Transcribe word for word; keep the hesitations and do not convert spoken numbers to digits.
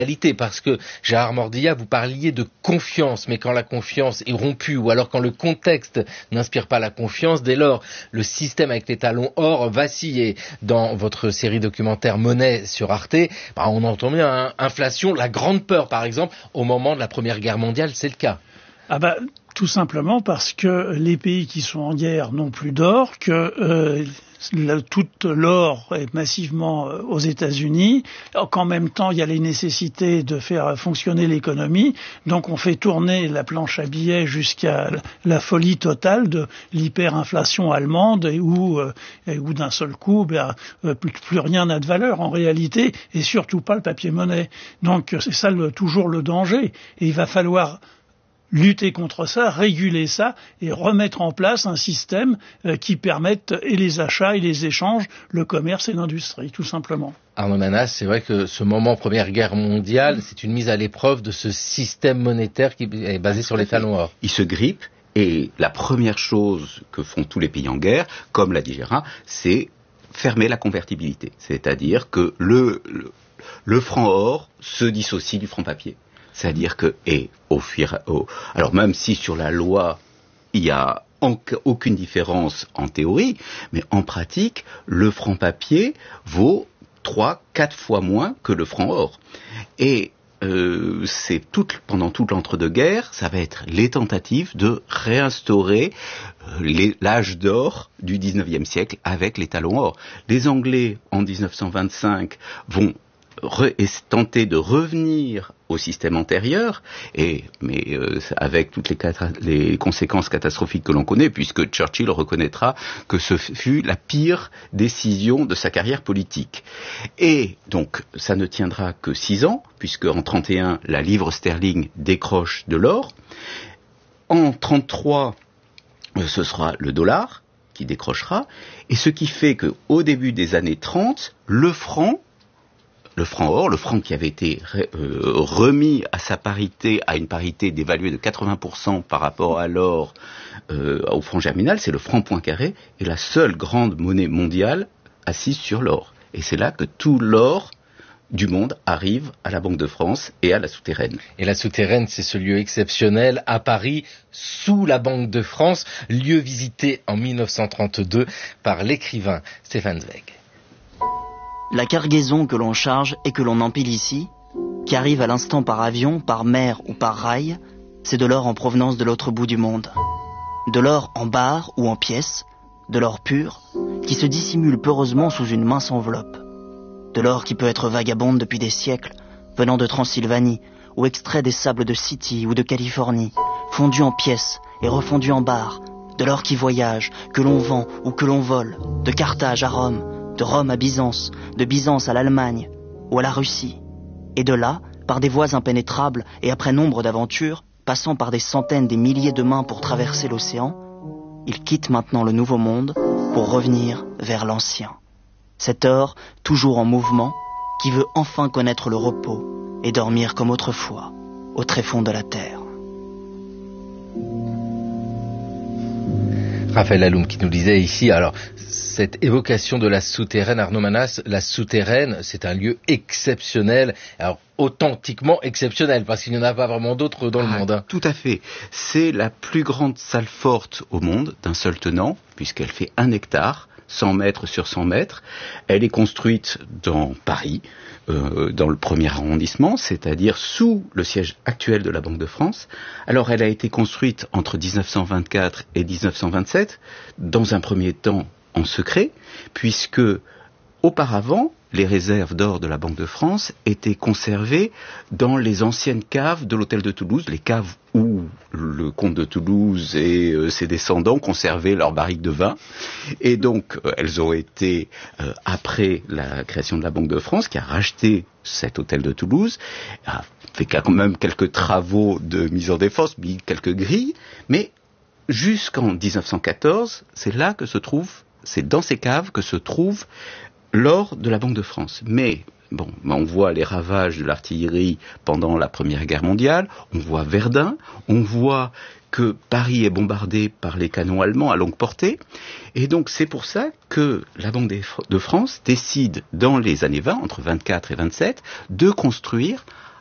Parce que, Gérard Mordillat, vous parliez de confiance, mais quand la confiance est rompue, ou alors quand le contexte n'inspire pas la confiance, dès lors, le système avec les talons or vacille. Dans votre série documentaire Monnaie sur Arte, bah, on entend bien hein, inflation, la grande peur, par exemple, au moment de la Première Guerre mondiale, c'est le cas. Ah bah, tout simplement parce que les pays qui sont en guerre n'ont plus d'or, que euh, le, tout l'or est massivement aux États-Unis, qu'en même temps il y a les nécessités de faire fonctionner l'économie, donc on fait tourner la planche à billets jusqu'à la folie totale de l'hyperinflation allemande et où, euh, et où d'un seul coup ben, euh, plus, plus rien n'a de valeur en réalité, et surtout pas le papier-monnaie. Donc c'est ça le, toujours le danger, et il va falloir lutter contre ça, réguler ça et remettre en place un système euh, qui permette et les achats et les échanges, le commerce et l'industrie, tout simplement. Arnaud Manas, c'est vrai que ce moment Première Guerre mondiale, c'est une mise à l'épreuve de ce système monétaire qui est basé sur les talons or. Il se grippe et la première chose que font tous les pays en guerre, comme l'a dit Gérard, c'est fermer la convertibilité. C'est-à-dire que le, le, le franc or se dissocie du franc papier. C'est-à-dire que, et au fur, au, alors même si sur la loi, il y a en, aucune différence en théorie, mais en pratique, le franc papier vaut trois, quatre fois moins que le franc or. Et euh, c'est toute, pendant toute l'entre-deux-guerres, ça va être les tentatives de réinstaurer euh, les, l'âge d'or du dix-neuvième siècle avec les talons or. Les Anglais, en dix-neuf cent vingt-cinq, vont Re, et tenter de revenir au système antérieur, et, mais euh, avec toutes les, les conséquences catastrophiques que l'on connaît, puisque Churchill reconnaîtra que ce fut la pire décision de sa carrière politique. Et donc, ça ne tiendra que six ans, puisque en trente et un, la livre sterling décroche de l'or. En trente-trois, euh, ce sera le dollar qui décrochera, et ce qui fait qu'au début des années trente, le franc Le franc or, le franc qui avait été euh, remis à sa parité, à une parité dévaluée de quatre-vingts pour cent par rapport à l'or euh, au franc germinal, c'est le franc Poincaré, est la seule grande monnaie mondiale assise sur l'or. Et c'est là que tout l'or du monde arrive à la Banque de France et à la Souterraine. Et la Souterraine, c'est ce lieu exceptionnel à Paris, sous la Banque de France, lieu visité en dix-neuf cent trente-deux par l'écrivain Stefan Zweig. La cargaison que l'on charge et que l'on empile ici, qui arrive à l'instant par avion, par mer ou par rail, c'est de l'or en provenance de l'autre bout du monde. De l'or en barres ou en pièces, de l'or pur, qui se dissimule peureusement sous une mince enveloppe. De l'or qui peut être vagabonde depuis des siècles, venant de Transylvanie, ou extrait des sables de City ou de Californie, fondu en pièces et refondu en barres. De l'or qui voyage, que l'on vend ou que l'on vole, de Carthage à Rome, de Rome à Byzance, de Byzance à l'Allemagne ou à la Russie. Et de là, par des voies impénétrables et après nombre d'aventures, passant par des centaines, des milliers de mains pour traverser l'océan, il quitte maintenant le nouveau monde pour revenir vers l'ancien. Cet or, toujours en mouvement, qui veut enfin connaître le repos et dormir comme autrefois, au tréfonds de la terre. Raphaël Alloum qui nous disait ici, alors cette évocation de la souterraine, Arnaud Manas, la souterraine, c'est un lieu exceptionnel, alors authentiquement exceptionnel, parce qu'il n'y en a pas vraiment d'autres dans le ah, monde. Hein. Tout à fait. C'est la plus grande salle forte au monde, d'un seul tenant, puisqu'elle fait un hectare, cent mètres sur cent mètres. Elle est construite dans Paris, euh, dans le premier arrondissement, c'est-à-dire sous le siège actuel de la Banque de France. Alors elle a été construite entre dix-neuf cent vingt-quatre et dix-neuf cent vingt-sept, dans un premier temps en secret, puisque auparavant, les réserves d'or de la Banque de France étaient conservées dans les anciennes caves de l'hôtel de Toulouse, les caves où le comte de Toulouse et euh, ses descendants conservaient leurs barriques de vin. Et donc, euh, elles ont été, euh, après la création de la Banque de France, qui a racheté cet hôtel de Toulouse, a fait quand même quelques travaux de mise en défense, mis quelques grilles, mais jusqu'en dix-neuf cent quatorze, c'est là que se trouve, c'est dans ces caves que se trouve l'or de la Banque de France. Mais bon, on voit les ravages de l'artillerie pendant la Première Guerre mondiale, on voit Verdun, on voit que Paris est bombardé par les canons allemands à longue portée, et donc c'est pour ça que la Banque de France décide dans les années vingt, entre vingt-quatre et vingt-sept, de construire